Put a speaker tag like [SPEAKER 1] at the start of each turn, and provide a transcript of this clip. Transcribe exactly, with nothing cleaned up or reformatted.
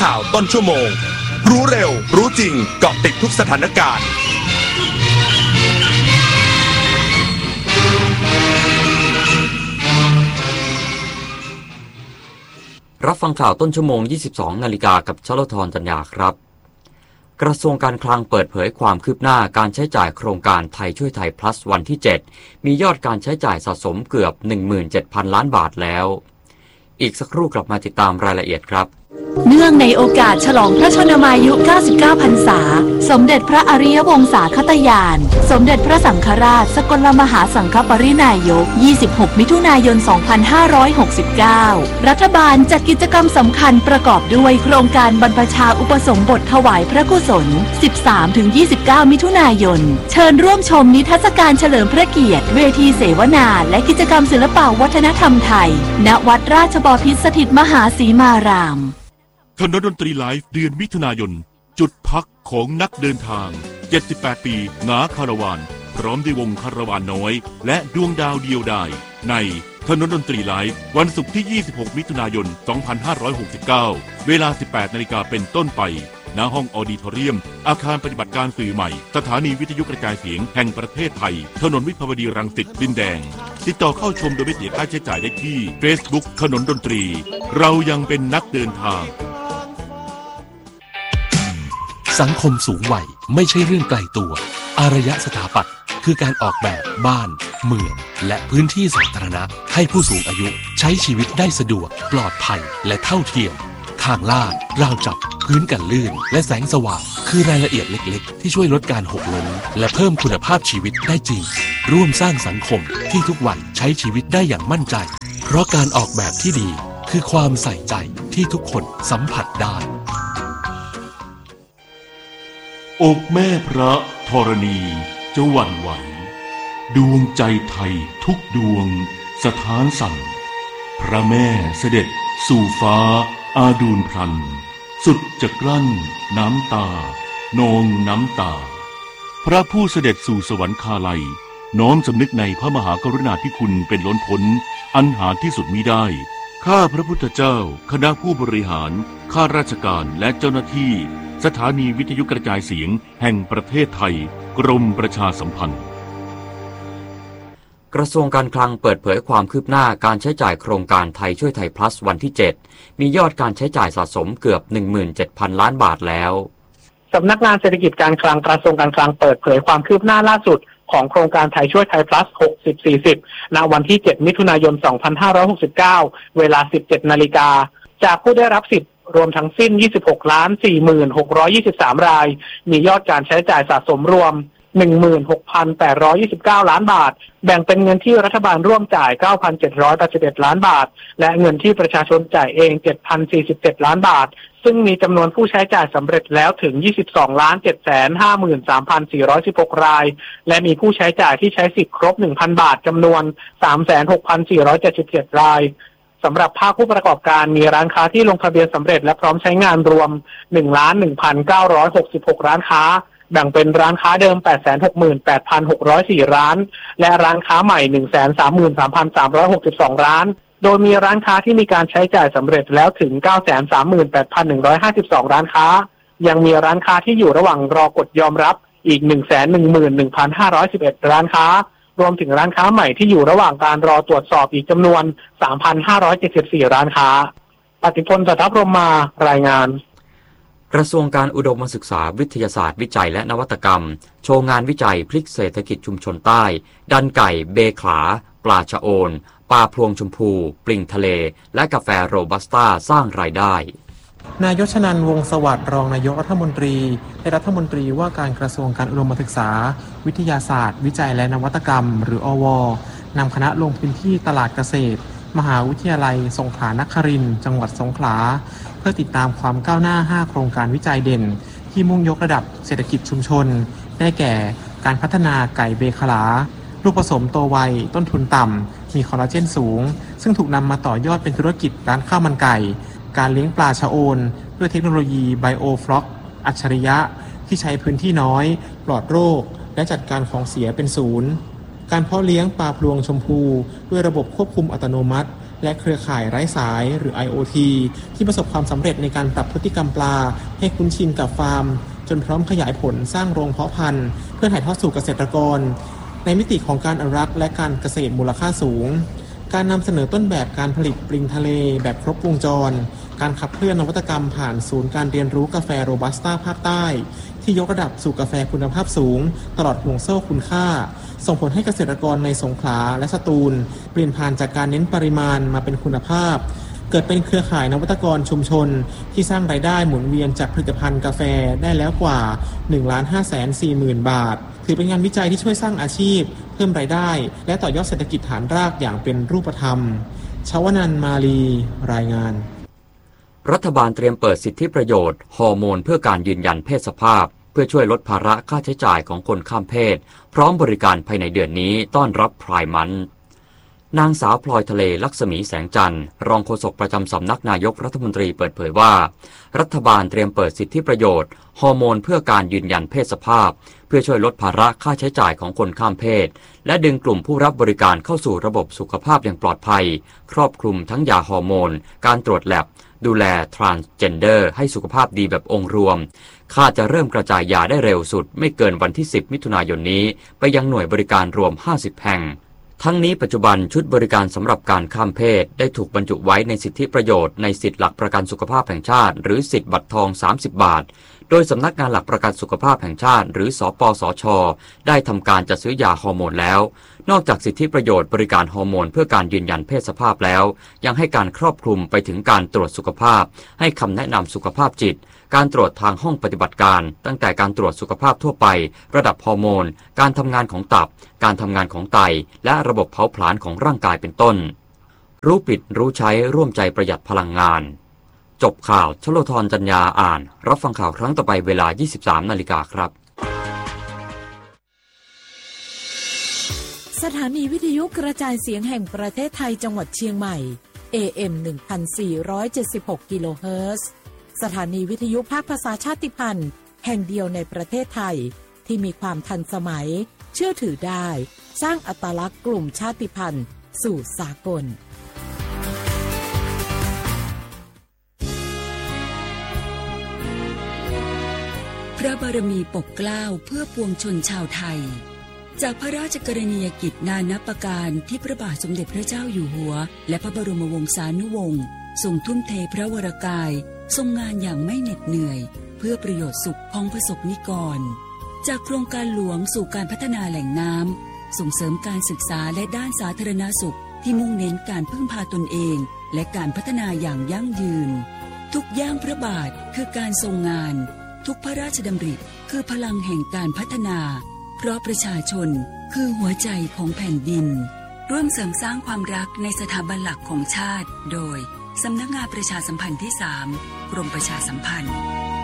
[SPEAKER 1] ข่าวต้นชั่วโมงรู้เร็วรู้จริงเกาะติดทุกสถานการณ์
[SPEAKER 2] รับฟังข่าวต้นชั่วโมง ยี่สิบสอง นาฬิกากับชลธร จัญญาครับกระทรวงการคลังเปิดเผยความคืบหน้าการใช้จ่ายโครงการไทยช่วยไทย plus วันที่ เจ็ดมียอดการใช้จ่ายสะสมเกือบ หนึ่งหมื่นเจ็ดพัน ล้านบาทแล้วอีกสักครู่กลับมาติดตามรายละเอียดครับ
[SPEAKER 3] เนื่องในโอกาสฉลองพระชนมายุ เก้าสิบเก้า พรรษาสมเด็จพระอริยวงศาคตญาณสมเด็จพระสังฆราชสกลมหาสังฆปรินายก ยี่สิบหก มิถุนายน สองพันห้าร้อยหกสิบเก้า รัฐบาลจัดกิจกรรมสำคัญประกอบด้วยโครงการบรรพชาอุปสมบทถวายพระกุศล สิบสามถึงยี่สิบเก้า มิถุนายนเชิญร่วมชมนิทรรศการเฉลิมพระเกียรติเวทีเสวนาและกิจกรรมศิลปวัฒนธรรมไทยณวัดราชบพิตรสถิตมหาสีมาราม
[SPEAKER 4] คณะดนตรีไลฟ์เดือนมิถุนายนจุดพักของนักเดินทางเจ็ดสิบแปดปีหงาคาราวานพร้อมด้วยวงคาราวานน้อยและดวงดาวเดียวดายในคณะดนตรีไลฟ์วันศุกร์ที่ยี่สิบหกมิถุนายนสองพันห้าร้อยหกสิบเก้าเวลา สิบแปดนาฬิกาเป็นต้นไปณห้องออดิทอเรียมอาคารปฏิบัติการสื่อใหม่สถานีวิทยุกระจายเสียงแห่งประเทศไทยถนนวิภาวดีรังสิตดินแดงติดต่อเข้าชมโดยไม่เสียค่าใช้จ่ายได้ที่ Facebook ขนนดนตรีเรายังเป็นนักเดินทาง
[SPEAKER 5] สังคมสูงวัยไม่ใช่เรื่องไกลตัวอารยสถาปัตย์คือการออกแบบบ้านเมืองและพื้นที่สาธารณะให้ผู้สูงอายุใช้ชีวิตได้สะดวกปลอดภัยและเท่าเทียมทางลาดราวจับพื้นกันลื่นและแสงสว่างคือรายละเอียดเล็กๆที่ช่วยลดการหกล้มและเพิ่มคุณภาพชีวิตได้จริงร่วมสร้างสังคมที่ทุกวันใช้ชีวิตได้อย่างมั่นใจเพราะการออกแบบที่ดีคือความใส่ใจที่ทุกคนสัมผัสได้
[SPEAKER 4] อกแม่พระธรณีจะหวั่นไหวดวงใจไทยทุกดวงสถานสั่นพระแม่เสด็จสู่ฟ้าอาดูลพลันสุดจะกลั้นน้ำตานองน้ำตาพระผู้เสด็จสู่สวรรคาลัยน้อมสำนึกในพระมหากรุณาธิคุณเป็นล้นพ้นอันหาที่สุดมิได้ข้าพระพุทธเจ้าคณะผู้บริหารข้าราชการและเจ้าหน้าที่สถานีวิทยุกระจายเสียงแห่งประเทศไทยกรมประชาสัมพันธ์
[SPEAKER 2] กระทรวงการคลังเปิดเผยความคืบหน้าการใช้จ่ายโครงการไทยช่วยไทย plus วันที่ เจ็ดมียอดการใช้จ่ายสะสมเกือบ หนึ่งหมื่นเจ็ดพัน ล้านบาทแล้ว
[SPEAKER 6] สำนักงานเศรษฐกิจการคลังกระทรวงการคลังเปิดเผยความคืบหน้าล่าสุดของโครงการไทยช่วยไทย plus หกสิบ สี่สิบณวันที่เจ็ดมิถุนายนสองพันห้าร้อยหกสิบเก้าเวลา สิบเจ็ดนาฬิกาจากผู้ได้รับสิทธิ์รวมทั้งสิ้น ยี่สิบหกล้าน สี่หมื่นหกร้อยยี่สิบสาม รายมียอดการใช้จ่ายสะสมรวม หนึ่งหมื่นหกพันแปดร้อยยี่สิบเก้า ล้านบาทแบ่งเป็นเงินที่รัฐบาลร่วมจ่าย เก้าพันเจ็ดร้อยแปดสิบเอ็ด ล้านบาทและเงินที่ประชาชนจ่ายเอง เจ็ดพันสี่สิบเจ็ด ล้านบาทซึ่งมีจำนวนผู้ใช้จ่ายสำเร็จแล้วถึง ยี่สิบสองล้าน เจ็ดแสนห้าหมื่นสามพันสี่ร้อยสิบหก รายและมีผู้ใช้จ่ายที่ใช้สิทธิ์ครบ หนึ่งพัน บาทจำนวน สามแสนหกพันสี่ร้อยเจ็ดสิบเจ็ด รายสำหรับภาคผู้ประกอบการมีร้านค้าที่ลงทะเบียนสำเร็จและพร้อมใช้งานรวม หนึ่งล้านหนึ่งพันเก้าร้อยหกสิบหก ร้านค้าแบ่งเป็นร้านค้าเดิม แปดแสนหกหมื่นแปดพันหกร้อยสี่ ร้านและร้านค้าใหม่ หนึ่งแสนสามหมื่นสามพันสามร้อยหกสิบสอง ร้านโดยมีร้านค้าที่มีการใช้จ่ายสำเร็จแล้วถึง เก้าแสนสามหมื่นแปดพันหนึ่งร้อยห้าสิบสอง ร้านค้ายังมีร้านค้าที่อยู่ระหว่างรอกดยอมรับอีก หนึ่งแสนหนึ่งหมื่นหนึ่งพันห้าร้อยสิบเอ็ด ร้านค้ารวมถึงร้านค้าใหม่ที่อยู่ระหว่างการรอตรวจสอบอีกจำนวน สามพันห้าร้อยเจ็ดสิบสี่ ร้านค้าปฏิพล สัทธพรหมมารายงาน
[SPEAKER 2] กระทรวงการอุดมศึกษาวิทยาศาสตร์วิจัยและนวัตกรรมโชว์งานวิจัยพลิกเศรษฐกิจชุมชนใต้ดันไก่เบขลาปลาชะโอนปลาพลวงชมพูปลิงทะเลและกาแฟโรบัสต้าสร้างรายได้
[SPEAKER 7] นายชนันท์วงศ์สวัสดิ์รองนายกรัฐมนตรีและรัฐมนตรีว่าการกระทรวงการอุดมศึกษาวิทยาศาสตร์วิจัยและนวัตกรรมหรืออวนำคณะลงพื้นที่ตลาดเกษตรมหาวิทยาลัยสงขลานครินทร์จังหวัดสงขลาเพื่อติดตามความก้าวหน้าห้าโครงการวิจัยเด่นที่มุ่งยกระดับเศรษฐกิจชุมชนได้แก่การพัฒนาไก่เบขลาลูกผสมโตไวต้นทุนต่ำมีคอลลาเจนสูงซึ่งถูกนำมาต่อยอดเป็นธุรกิจร้านข้าวมันไก่การเลี้ยงปลาชะโอนด้วยเทคโนโลยีไบโอฟล็อกอัจฉริยะที่ใช้พื้นที่น้อยปลอดโรคและจัดการของเสียเป็นศูนย์การเพาะเลี้ยงปลาพลวงชมพูด้วยระบบควบคุมอัตโนมัติและเครือข่ายไร้สายหรือ ไอ โอ ที ที่ประสบความสำเร็จในการปรับพฤติกรรมปลาให้คุ้นชินกับฟาร์มจนพร้อมขยายผลสร้างโรงเพาะพันธุ์เพื่อถ่ายทอดสู่เกษตรกรในมิติของการอนุรักษ์และการเกษตรมูลค่าสูงการนำเสนอต้นแบบการผลิตปลิงทะเลแบบครบวงจรการขับเคลื่อนนวัตกรรมผ่านศูนย์การเรียนรู้กาแฟโรบัสต้าภาคใต้ที่ยกระดับสู่กาแฟคุณภาพสูงตลอดห่วงโซ่คุณค่าส่งผลให้เกษตรกรในสงขลาและสตูลเปลี่ยนผ่านจากการเน้นปริมาณมาเป็นคุณภาพเกิดเป็นเครือข่ายนวัตกรชุมชนที่สร้างรายได้หมุนเวียนจากผลิตภัณฑ์กาแฟได้แล้วกว่า หนึ่งล้านห้าแสนสี่หมื่น บาทถือเป็นงานวิจัยที่ช่วยสร้างอาชีพเพิ่มรายได้และต่อยอดเศรษฐกิจฐานรากอย่างเป็นรูปธรรมชวนันท์ มาลีรายงาน
[SPEAKER 2] รัฐบาลเตรียมเปิดสิทธิประโยชน์ฮอร์โมนเพื่อการยืนยันเพศสภาพเพื่อช่วยลดภาระค่าใช้จ่ายของคนข้ามเพศพร้อมบริการภายในเดือนนี้ต้อนรับไพร์มันธ์นางสาวพลอยทะเลลักษมีแสงจันทร์รองโฆษกประจำสำนักนายกรัฐมนตรีเปิดเผยว่ารัฐบาลเตรียมเปิดสิทธิประโยชน์ฮอร์โมนเพื่อการยืนยันเพศสภาพเพื่อช่วยลดภาระค่าใช้จ่ายของคนข้ามเพศและดึงกลุ่มผู้รับบริการเข้าสู่ระบบสุขภาพอย่างปลอดภัยครอบคลุมทั้งยาฮอร์โมนการตรวจแลบดูแลทรานส์เจนเดอร์ให้สุขภาพดีแบบองค์รวมคาดจะเริ่มกระจายยาได้เร็วสุดไม่เกินวันที่สิบมิถุนายนนี้ไปยังหน่วยบริการรวมห้าสิบแห่งทั้งนี้ปัจจุบันชุดบริการสำหรับการข้ามเพศได้ถูกบรรจุไว้ในสิทธิประโยชน์ในสิทธิหลักประกันสุขภาพแห่งชาติหรือสิทธิบัตรทองสามสิบบาทโดยสำนักงานหลักประกันสุขภาพแห่งชาติหรือสปสช.ได้ทำการจัดซื้อยาฮอร์โมนแล้วนอกจากสิทธิประโยชน์บริการฮอร์โมนเพื่อการยืนยันเพศสภาพแล้วยังให้การครอบคลุมไปถึงการตรวจสุขภาพให้คำแนะนำสุขภาพจิตการตรวจทางห้องปฏิบัติการตั้งแต่การตรวจสุขภาพทั่วไประดับฮอร์โมนการทำงานของตับการทำงานของไตและระบบเผาผลาญของร่างกายเป็นต้นรู้ปิดรู้ใช้ร่วมใจประหยัดพลังงานจบข่าวชโลธรจัญญาอ่านรับฟังข่าวครั้งต่อไปเวลา ยี่สิบสามนาฬิกาครับ
[SPEAKER 8] สถานีวิทยุกระจายเสียงแห่งประเทศไทยจังหวัดเชียงใหม่ เอ เอ็ม หนึ่งพันสี่ร้อยเจ็ดสิบหก กิโลเฮิรตซ์ สถานีวิทยุภาคภาษาชาติพันธุ์แห่งเดียวในประเทศไทยที่มีความทันสมัยเชื่อถือได้สร้างอัตลักษณ์กลุ่มชาติพันธุ์สู่สากล
[SPEAKER 9] พระบารมีปกเกล้าเพื่อปวงชนชาวไทยจากพระราชกรณียกิจนานับประการที่พระบาทสมเด็จพระเจ้าอยู่หัวและพระบรมวงศานุวงศ์ทรงทุ่มเทพระวรกายทรงงานอย่างไม่เหน็ดเหนื่อยเพื่อประโยชน์สุขของประสบนิกรจากโครงการหลวงสู่การพัฒนาแหล่งน้ำส่งเสริมการศึกษาและด้านสาธารณสุขที่มุ่งเน้นการพึ่งพาตนเองและการพัฒนาอย่างยั่งยืนทุกย่างพระบาทคือการทรงงานทุกพระราชดำริคือพลังแห่งการพัฒนาเพราะประชาชนคือหัวใจของแผ่นดินร่วมเสริมสร้างความรักในสถาบันหลักของชาติโดยสำนักงานประชาสัมพันธ์ที่สามกรมประชาสัมพันธ์